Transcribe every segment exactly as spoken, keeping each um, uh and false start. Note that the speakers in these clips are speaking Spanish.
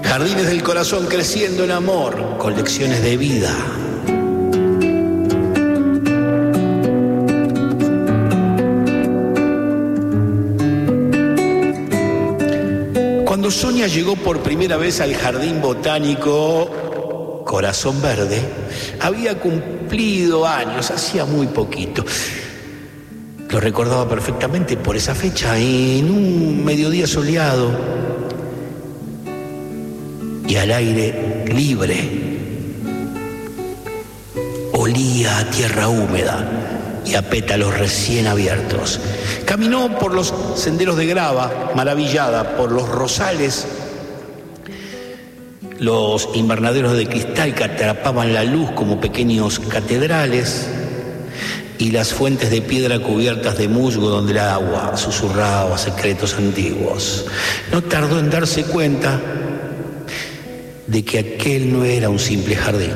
Jardines del corazón creciendo en amor, con lecciones de vida. Cuando Sonia llegó por primera vez al jardín botánico Corazón Verde, había cumplido años, hacía muy poquito. Lo recordaba perfectamente por esa fecha, en un mediodía soleado y al aire libre. Olía a tierra húmeda y a pétalos recién abiertos. Caminó por los senderos de grava, maravillada por los rosales, los invernaderos de cristal que atrapaban la luz como pequeños catedrales, y las fuentes de piedra cubiertas de musgo donde el agua susurraba secretos antiguos. No tardó en darse cuenta de que aquel no era un simple jardín.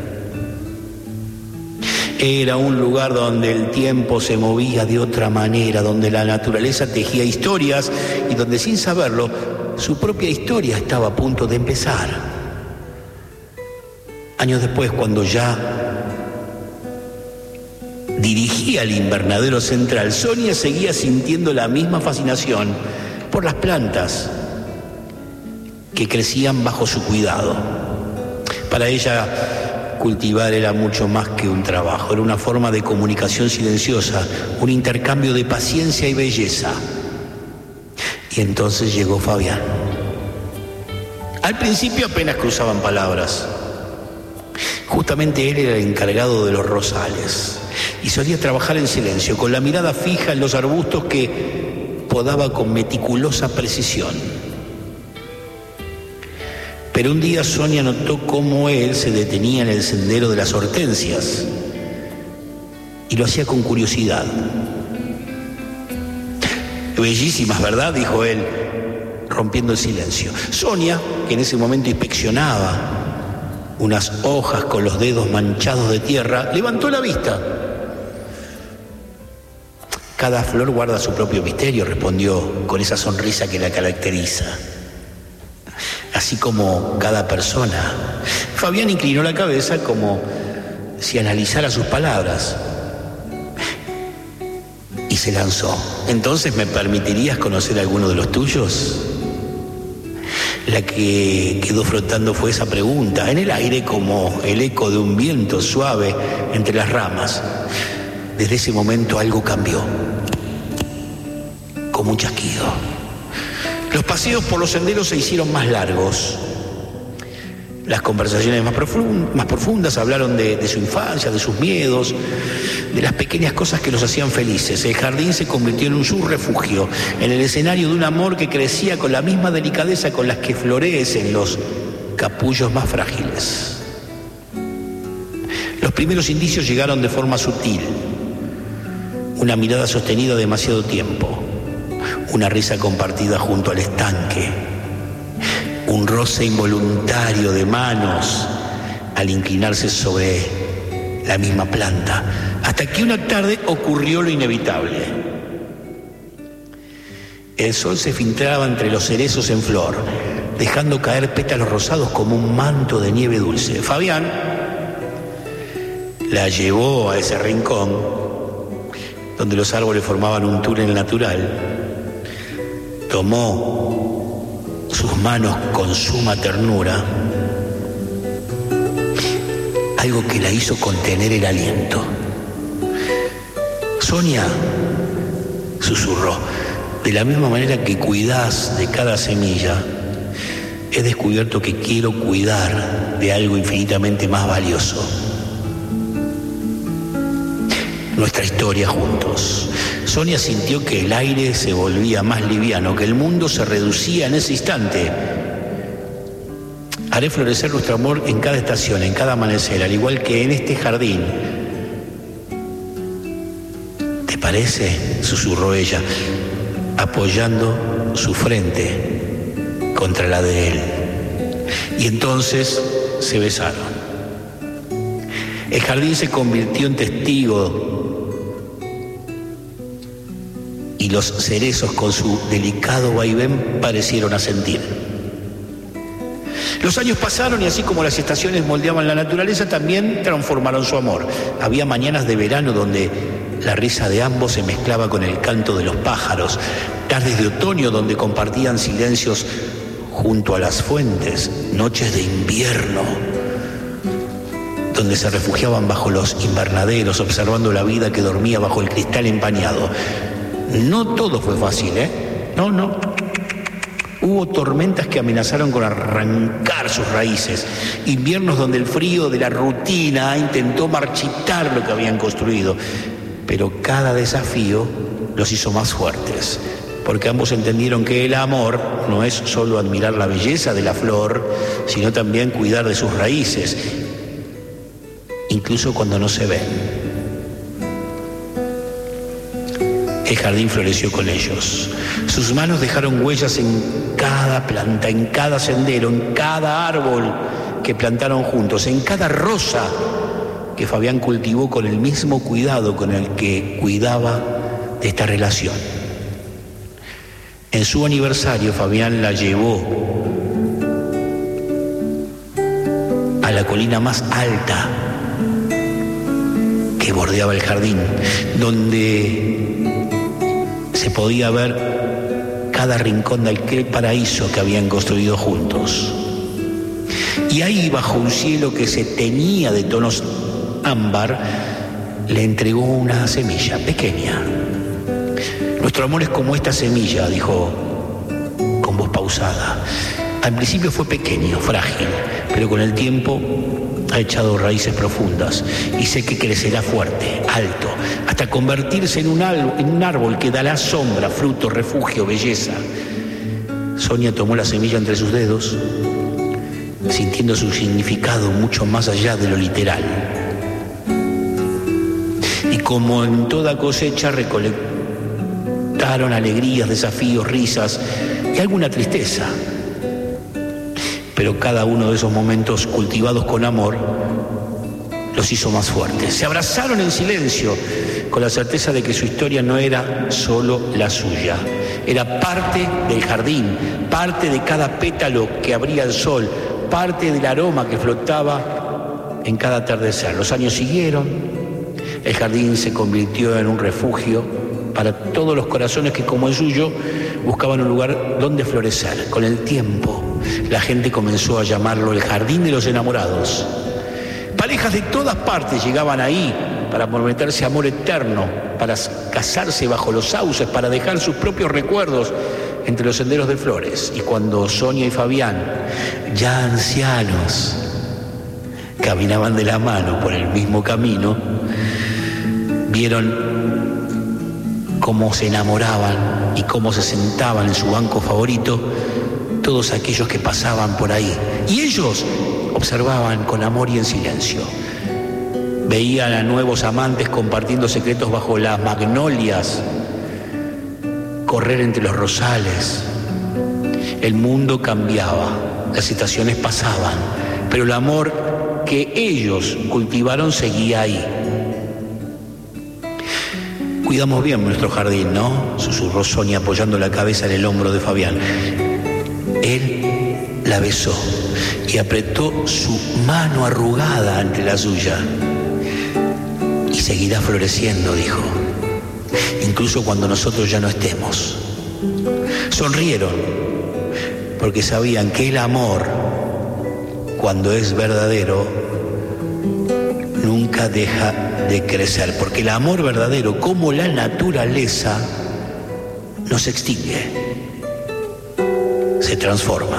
Era un lugar donde el tiempo se movía de otra manera, donde la naturaleza tejía historias y donde, sin saberlo, su propia historia estaba a punto de empezar. Años después, cuando ya dirigía el invernadero central, Sonia seguía sintiendo la misma fascinación por las plantas que crecían bajo su cuidado. Para ella, cultivar era mucho más que un trabajo, era una forma de comunicación silenciosa, un intercambio de paciencia y belleza. Y entonces llegó Fabián. Al principio apenas cruzaban palabras. Justamente él era el encargado de los rosales y solía trabajar en silencio, con la mirada fija en los arbustos que podaba con meticulosa precisión. Pero un día Sonia notó cómo él se detenía en el sendero de las hortensias y lo hacía con curiosidad. Bellísimas, ¿verdad?, dijo él, rompiendo el silencio. Sonia, que en ese momento inspeccionaba unas hojas con los dedos manchados de tierra, levantó la vista. Cada flor guarda su propio misterio, respondió con esa sonrisa que la caracteriza. Así como cada persona. Fabián inclinó la cabeza como si analizara sus palabras y se lanzó. ¿Entonces me permitirías conocer alguno de los tuyos? La que quedó flotando fue esa pregunta, en el aire como el eco de un viento suave entre las ramas. Desde ese momento algo cambió, como un chasquido. Los paseos por los senderos se hicieron más largos. Las conversaciones más, profund- más profundas hablaron de, de su infancia, de sus miedos, de las pequeñas cosas que los hacían felices. El jardín se convirtió en un subterfugio, en el escenario de un amor que crecía con la misma delicadeza con las que florecen los capullos más frágiles. Los primeros indicios llegaron de forma sutil. Una mirada sostenida demasiado tiempo, una risa compartida junto al estanque, un roce involuntario de manos al inclinarse sobre la misma planta, hasta que una tarde ocurrió lo inevitable. El sol se filtraba entre los cerezos en flor, dejando caer pétalos rosados como un manto de nieve dulce. Fabián la llevó a ese rincón donde los árboles formaban un túnel natural. Tomó sus manos con suma ternura, algo que la hizo contener el aliento. Sonia, susurró, de la misma manera que cuidás de cada semilla, he descubierto que quiero cuidar de algo infinitamente más valioso. Nuestra historia juntos. Sonia sintió que el aire se volvía más liviano, que el mundo se reducía en ese instante. Haré florecer nuestro amor en cada estación, en cada amanecer, al igual que en este jardín. ¿Te parece?, susurró ella, apoyando su frente contra la de él. Y entonces se besaron. El jardín se convirtió en testigo y los cerezos con su delicado vaivén parecieron asentir. Los años pasaron y así como las estaciones moldeaban la naturaleza, también transformaron su amor. Había mañanas de verano donde la risa de ambos se mezclaba con el canto de los pájaros, tardes de otoño donde compartían silencios junto a las fuentes, noches de invierno donde se refugiaban bajo los invernaderos observando la vida que dormía bajo el cristal empañado. No todo fue fácil, ¿eh? No, no. Hubo tormentas que amenazaron con arrancar sus raíces, inviernos donde el frío de la rutina intentó marchitar lo que habían construido, pero cada desafío los hizo más fuertes, porque ambos entendieron que el amor no es solo admirar la belleza de la flor, sino también cuidar de sus raíces, incluso cuando no se ven. El jardín floreció con ellos. Sus manos dejaron huellas en cada planta, en cada sendero, en cada árbol que plantaron juntos, en cada rosa que Fabián cultivó con el mismo cuidado con el que cuidaba de esta relación. En su aniversario, Fabián la llevó a la colina más alta que bordeaba el jardín, donde se podía ver cada rincón de aquel paraíso que habían construido juntos. Y ahí, bajo un cielo que se teñía de tonos ámbar, le entregó una semilla pequeña. Nuestro amor es como esta semilla, dijo con voz pausada. Al principio fue pequeño, frágil, pero con el tiempo ha echado raíces profundas y sé que crecerá fuerte, alto, hasta convertirse en un, al, en un árbol que dará sombra, fruto, refugio, belleza. Sonia tomó la semilla entre sus dedos, sintiendo su significado mucho más allá de lo literal. Y como en toda cosecha, recolectaron alegrías, desafíos, risas y alguna tristeza. Pero cada uno de esos momentos cultivados con amor los hizo más fuertes. Se abrazaron en silencio, con la certeza de que su historia no era solo la suya. Era parte del jardín, parte de cada pétalo que abría el sol, parte del aroma que flotaba en cada atardecer. Los años siguieron, el jardín se convirtió en un refugio para todos los corazones que, como el suyo, buscaban un lugar donde florecer. Con el tiempo, la gente comenzó a llamarlo el jardín de los enamorados. Parejas de todas partes llegaban ahí para prometerse amor eterno, para casarse bajo los sauces, para dejar sus propios recuerdos entre los senderos de flores. Y cuando Sonia y Fabián, ya ancianos, caminaban de la mano por el mismo camino, vieron cómo se enamoraban y cómo se sentaban en su banco favorito todos aquellos que pasaban por ahí. Y ellos observaban con amor y en silencio. Veían a nuevos amantes compartiendo secretos bajo las magnolias, correr entre los rosales. El mundo cambiaba, las estaciones pasaban, pero el amor que ellos cultivaron seguía ahí. Cuidamos bien nuestro jardín, ¿no?, susurró Sonia apoyando la cabeza en el hombro de Fabián. Él la besó y apretó su mano arrugada ante la suya. Y seguirá floreciendo, dijo, incluso cuando nosotros ya no estemos. Sonrieron, porque sabían que el amor, cuando es verdadero, nunca deja de crecer, porque el amor verdadero, como la naturaleza, no se extingue, se transforma.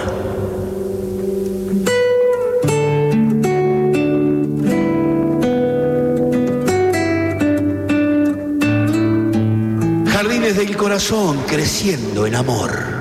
Jardines del corazón creciendo en amor.